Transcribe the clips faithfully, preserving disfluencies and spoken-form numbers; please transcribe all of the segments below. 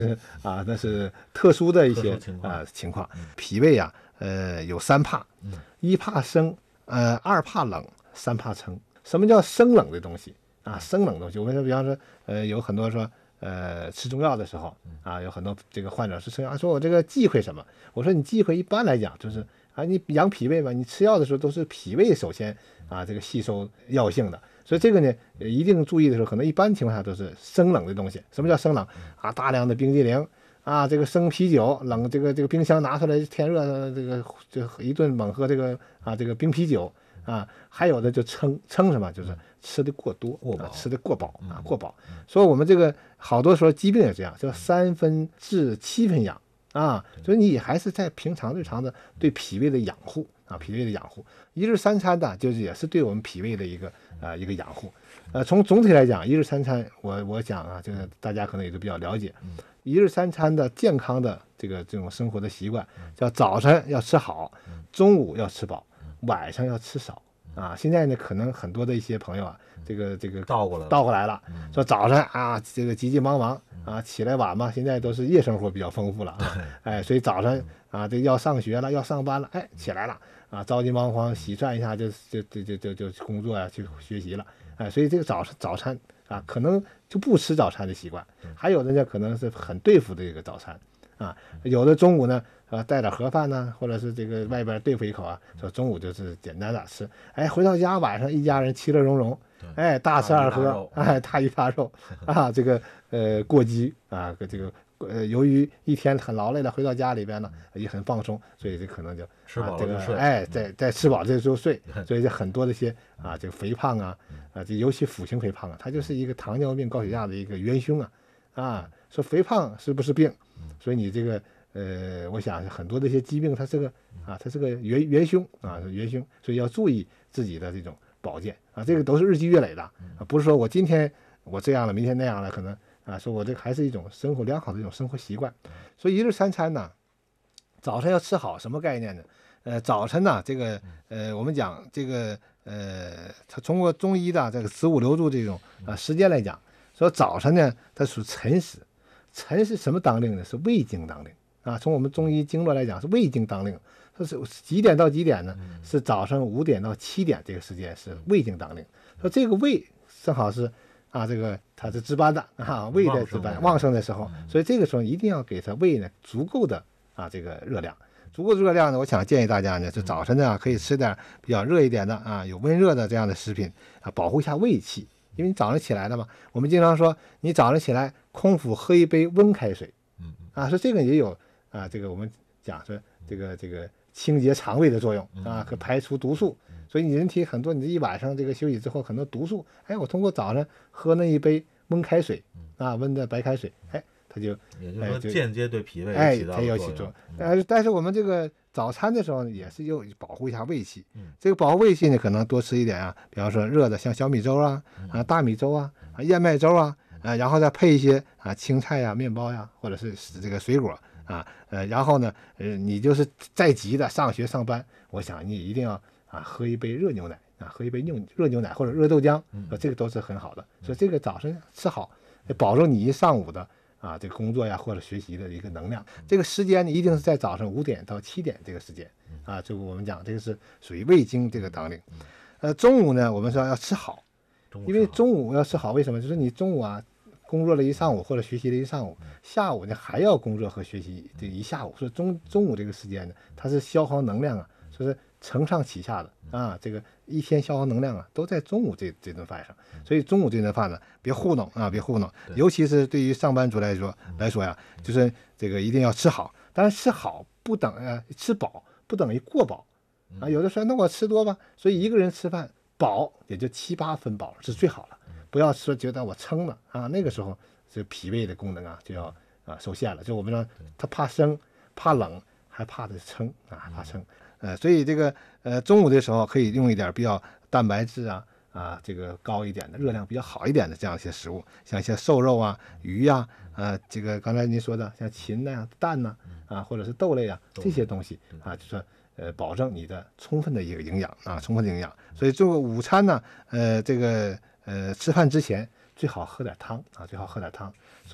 啊，那是特殊的一些情况、 呃、情况。脾胃啊，呃，有三怕， 嗯、 一怕生，呃，二怕冷，三怕撑。什么叫生冷的东西啊？生冷的东西，我们说，比方说，呃，有很多说，呃，吃中药的时候啊，有很多这个患者是吃药，说我这个忌讳什么？我说你忌讳一般来讲就是啊，你养脾胃嘛，你吃药的时候都是脾胃首先啊这个吸收药性的。所以这个呢，一定注意的时候，可能一般情况下都是生冷的东西。什么叫生冷啊？大量的冰激凌啊，这个生啤酒，冷这个这个冰箱拿出来天热的这个就一顿猛喝这个啊这个冰啤酒啊，还有的就撑撑什么，就是吃的过多， 过饱、 啊，吃的过饱啊过饱。所以我们这个好多时候疾病也这样，叫三分治七分养啊，所以你还是在平常日常的对脾胃的养护。啊，脾胃的养护，一日三餐呢，就是也是对我们脾胃的一个啊、呃、一个养护。呃，从总体来讲，一日三餐，我我讲啊，这个大家可能也都比较了解。一日三餐的健康的这个这种生活的习惯，叫早晨要吃好，中午要吃饱，晚上要吃少。啊，现在呢，可能很多的一些朋友啊，这个这个倒过来倒过来了，说早晨啊，这个急急忙忙啊，起来晚嘛，现在都是夜生活比较丰富了啊，哎，所以早晨啊，这要上学了，要上班了，哎，起来了啊，着急忙慌洗涮一下就就就就就就工作呀、啊，去学习了，哎，所以这个早早餐啊，可能就不吃早餐的习惯，还有的呢，可能是很对付的一个早餐。啊，有的中午呢，呃，带点盒饭呢，或者是这个外边对付一口啊，说中午就是简单的吃。哎，回到家晚上一家人其乐融融，哎，大吃二喝，哎，大鱼大肉啊，这个呃过激啊，这个呃由于一天很劳累了，回到家里边呢也很放松，所以这可能就吃饱了就睡， 啊、 哎，在在吃饱这就睡，所以这很多的一些啊，这个肥胖啊，啊，这尤其腹型肥胖啊，它就是一个糖尿病、高血压的一个元凶啊，啊，说肥胖是不是病？所以你这个呃，我想很多的一些疾病，它是个啊，它是个元元凶啊，元凶，所以要注意自己的这种保健啊，这个都是日积月累的啊，不是说我今天我这样了，明天那样了，可能啊，说我这还是一种生活良好的一种生活习惯。所以一日三餐呢，早晨要吃好，什么概念呢？呃，早晨呢，这个呃，我们讲这个呃，它通过中医的这个子午流注这种啊时间来讲，说早晨呢，它属辰时。辰是什么当令呢？是胃经当令啊。从我们中医经络来讲，是胃经当令。说是几点到几点呢？是早上五点到七点这个时间是胃经当令。说这个胃正好是啊，这个它是值班的啊，胃在值班旺盛的时候，所以这个时候一定要给它胃呢足够的啊这个热量。足够的热量呢，我想建议大家呢，就早晨呢可以吃点比较热一点的啊，有温热的这样的食品啊，保护一下胃气。因为你早上起来了嘛，我们经常说，你早上起来空腹喝一杯温开水，啊，说这个也有啊，这个我们讲说这个这个清洁肠胃的作用啊，可排除毒素。所以你人体很多，你这一晚上这个休息之后，很多毒素，哎，我通过早上喝那一杯温开水啊，温的白开水，哎，它就也就是说间接对脾胃哎起到它有起作用。呃，但是我们这个早餐的时候呢，也是又保护一下胃气。这个保护胃气呢，可能多吃一点啊，比方说热的，像小米粥啊、啊大米粥啊、啊燕麦粥啊，啊，然后再配一些啊青菜呀、面包呀，或者是这个水果啊，呃，然后呢，呃，你就是再急的上学上班，我想你一定要啊喝一杯热牛奶啊，喝一杯牛热牛奶或者热豆浆，呃，这个都是很好的。所以这个早上吃好，保证你一上午的。啊，这个工作呀或者学习的一个能量，这个时间呢一定是在早上五点到七点这个时间啊，这个我们讲这个是属于胃经这个当令。呃，中午呢我们说要吃好，因为中午要吃好，为什么？就是你中午啊工作了一上午或者学习了一上午，下午呢还要工作和学习这一下午，所以中中午这个时间呢，它是消耗能量啊，说是承上启下的啊，这个一天消耗能量啊，都在中午这这顿饭上。所以中午这顿饭呢，别糊弄啊，别糊弄。尤其是对于上班族来说来说呀，就是这个一定要吃好。当然吃好不等呃吃饱不等于过饱啊。有的说那我吃多吧，所以一个人吃饭饱也就七八分饱是最好了，不要说觉得我撑了啊，那个时候这脾胃的功能啊就要啊受限了。就我们说他怕生怕冷，还怕的撑啊，怕撑。呃，所以这个呃中午的时候可以用一点比较蛋白质啊啊这个高一点的热量比较好一点的这样一些食物，像一些瘦肉啊、鱼呀、啊，呃这个刚才您说的像禽呐、蛋呐 啊, 啊或者是豆类啊这些东西啊，就说呃保证你的充分的一个营养啊，充分的营养。所以做午餐呢，呃这个呃吃饭之前最好喝点汤啊，最好喝点汤。所以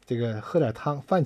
这个喝点汤，饭